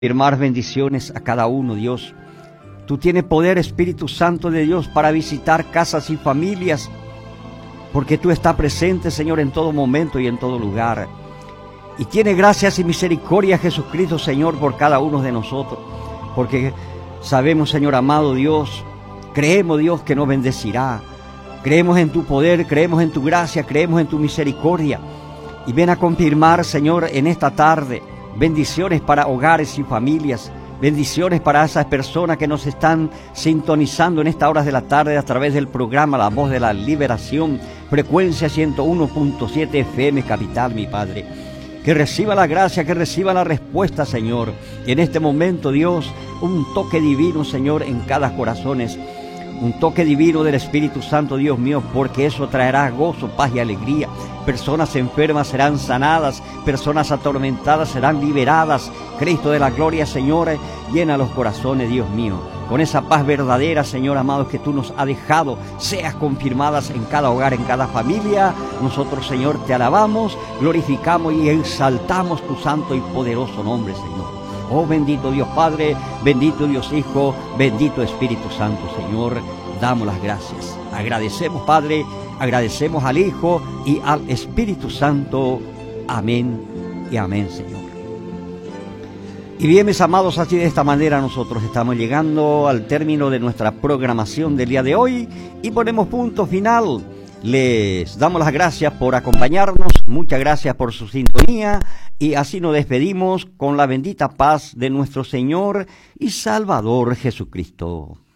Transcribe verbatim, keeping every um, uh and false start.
firmar bendiciones a cada uno, Dios. Tú tienes poder, Espíritu Santo de Dios, para visitar casas y familias, porque tú estás presente, Señor, en todo momento y en todo lugar. Y tiene gracias y misericordia, Jesucristo, Señor, por cada uno de nosotros, porque sabemos, Señor amado Dios, creemos, Dios, que nos bendecirá. Creemos en tu poder, creemos en tu gracia, creemos en tu misericordia. Y ven a confirmar, Señor, en esta tarde, bendiciones para hogares y familias, bendiciones para esas personas que nos están sintonizando en estas horas de la tarde a través del programa La Voz de la Liberación, frecuencia ciento uno punto siete F M Capital, mi Padre. Que reciba la gracia, que reciba la respuesta, Señor. Y en este momento, Dios, un toque divino, Señor, en cada corazón. Un toque divino del Espíritu Santo, Dios mío, porque eso traerá gozo, paz y alegría. Personas enfermas serán sanadas, personas atormentadas serán liberadas. Cristo de la gloria, Señor, llena los corazones, Dios mío. Con esa paz verdadera, Señor amado, que tú nos has dejado, seas confirmadas en cada hogar, en cada familia. Nosotros, Señor, te alabamos, glorificamos y exaltamos tu santo y poderoso nombre, Señor. Oh, bendito Dios Padre, bendito Dios Hijo, bendito Espíritu Santo, Señor. Damos las gracias. Agradecemos, Padre, agradecemos al Hijo y al Espíritu Santo. Amén y amén, Señor. Y bien, mis amados, así de esta manera nosotros estamos llegando al término de nuestra programación del día de hoy y ponemos punto final. Les damos las gracias por acompañarnos, muchas gracias por su sintonía y así nos despedimos con la bendita paz de nuestro Señor y Salvador Jesucristo.